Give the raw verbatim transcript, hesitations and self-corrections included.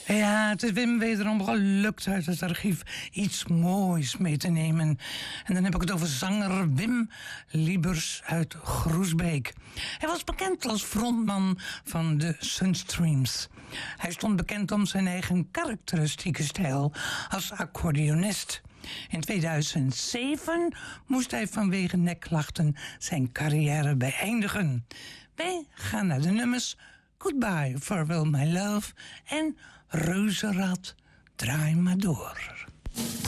Ja, het is Wim wederom gelukt uit het archief iets moois mee te nemen. En dan heb ik het over zanger Wim Liebers uit Groesbeek. Hij was bekend als frontman van de Sunstreams. Hij stond bekend om zijn eigen karakteristieke stijl als accordeonist. In tweeduizend zeven moest hij vanwege nekklachten zijn carrière beëindigen. Wij gaan naar de nummers Goodbye, Farewell My Love en Reuzenrad, draai maar door.